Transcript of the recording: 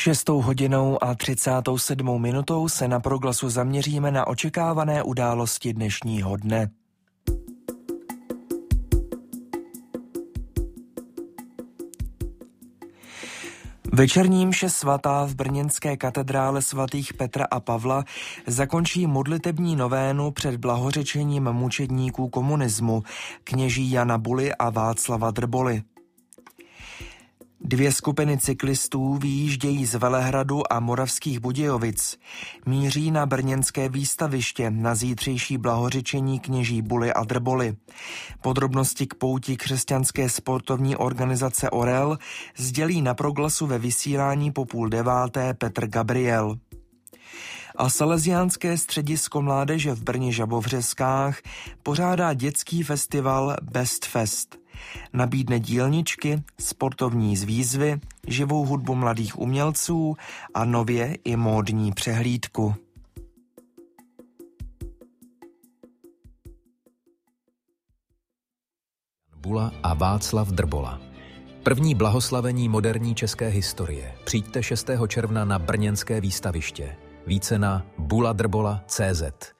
6:37 se na Proglasu zaměříme na očekávané události dnešního dne. Večerní mše svatá v brněnské katedrále svatých Petra a Pavla zakončí modlitební novénu před blahořečením mučedníků komunismu, kněží Jana Buly a Václava Drboly. 2 skupiny cyklistů vyjíždějí z Velehradu a Moravských Budějovic. Míří na brněnské výstaviště na zítřejší blahořečení kněží Buly a Drboly. Podrobnosti k pouti křesťanské sportovní organizace Orel sdělí na Proglasu ve vysílání po 8:30 Petr Gabriel. A Salesiánské středisko mládeže v Brně Žabovřeskách pořádá dětský festival Best Fest. Nabídne dílničky, sportovní výzvy, živou hudbu mladých umělců a nově i módní přehlídku. Bula a Václav Drbola. První blahoslavení moderní české historie. Přijďte 6. června na brněnské výstaviště. Více na buladrbola.cz.